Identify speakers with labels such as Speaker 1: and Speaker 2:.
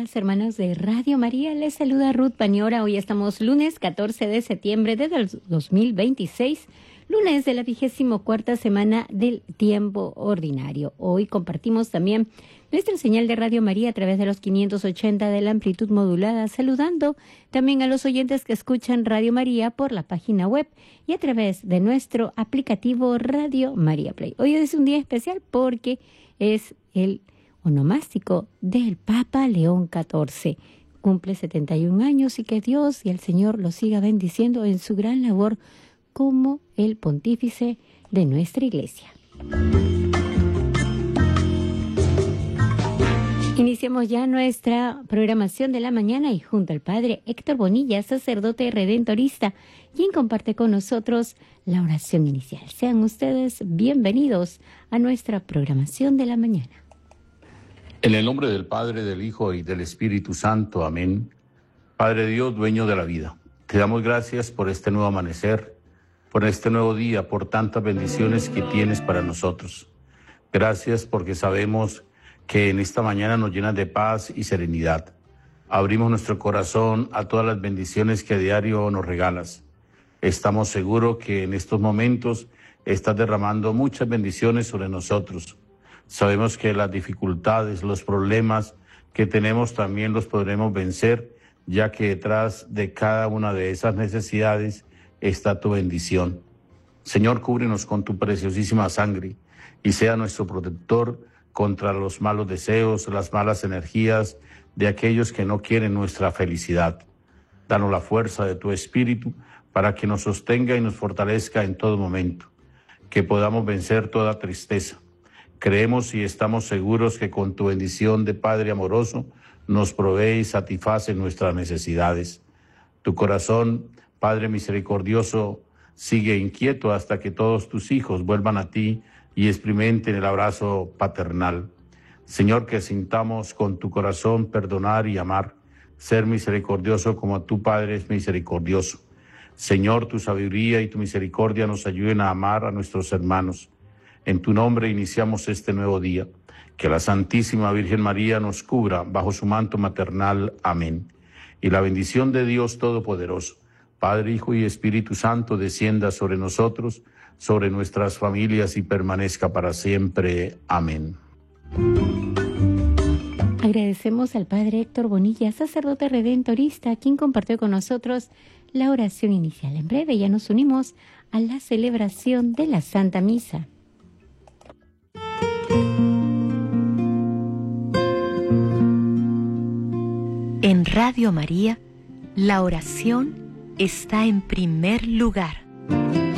Speaker 1: días, hermanos de Radio María. Les saluda Ruth Pañora. Hoy estamos lunes 14 de septiembre de 2026, lunes de la 24ª semana del tiempo ordinario. Hoy compartimos también nuestra señal de Radio María a través de los 580 de la amplitud modulada, saludando también a los oyentes que escuchan Radio María por la página web y a través de nuestro aplicativo Radio María Play. Hoy es un día especial porque es el onomástico del Papa León XIV. Cumple 71 años y que Dios y el Señor lo siga bendiciendo en su gran labor como el pontífice de nuestra Iglesia. Iniciamos ya nuestra programación de la mañana y junto al Padre Héctor Bonilla, sacerdote redentorista, quien comparte con nosotros la oración inicial. Sean ustedes bienvenidos a nuestra programación de la mañana.
Speaker 2: En el nombre del Padre, del Hijo y del Espíritu Santo. Amén. Padre Dios, dueño de la vida, te damos gracias por este nuevo amanecer, por este nuevo día, por tantas bendiciones que tienes para nosotros. Gracias porque sabemos que en esta mañana nos llenas de paz y serenidad. Abrimos nuestro corazón a todas las bendiciones que a diario nos regalas. Estamos seguros que en estos momentos estás derramando muchas bendiciones sobre nosotros. Sabemos que las dificultades, los problemas que tenemos también los podremos vencer, ya que detrás de cada una de esas necesidades está tu bendición. Señor, cúbrenos con tu preciosísima sangre y sea nuestro protector contra los malos deseos, las malas energías de aquellos que no quieren nuestra felicidad. Danos la fuerza de tu Espíritu para que nos sostenga y nos fortalezca en todo momento, que podamos vencer toda tristeza. Creemos y estamos seguros que con tu bendición de Padre amoroso nos provee y satisface nuestras necesidades. Tu corazón, Padre misericordioso, sigue inquieto hasta que todos tus hijos vuelvan a ti y experimenten el abrazo paternal. Señor, que sintamos con tu corazón perdonar y amar, ser misericordioso como tu Padre es misericordioso. Señor, tu sabiduría y tu misericordia nos ayuden a amar a nuestros hermanos. En tu nombre iniciamos este nuevo día. Que la Santísima Virgen María nos cubra bajo su manto maternal. Amén. Y la bendición de Dios Todopoderoso, Padre, Hijo y Espíritu Santo, descienda sobre nosotros, sobre nuestras familias y permanezca para siempre. Amén.
Speaker 1: Agradecemos al Padre Héctor Bonilla, sacerdote redentorista, quien compartió con nosotros la oración inicial. En breve ya nos unimos a la celebración de la Santa Misa.
Speaker 3: En Radio María, la oración está en primer lugar.